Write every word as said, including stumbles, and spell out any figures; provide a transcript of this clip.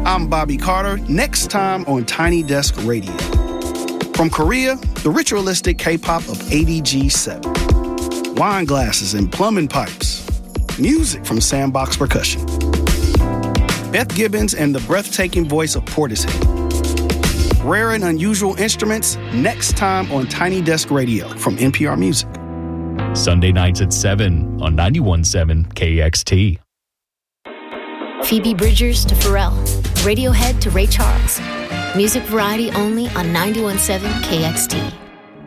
I'm Bobby Carter, next time on Tiny Desk Radio. From Korea, the ritualistic K-pop of A D G seven. Wine glasses and plumbing pipes. Music from Sandbox Percussion. Beth Gibbons and the breathtaking voice of Portishead. Rare and unusual instruments, next time on Tiny Desk Radio from N P R Music. Sunday nights at seven on ninety-one point seven K X T. Phoebe Bridgers to Pharrell. Radiohead to Ray Charles. Music variety only on ninety-one point seven K X T.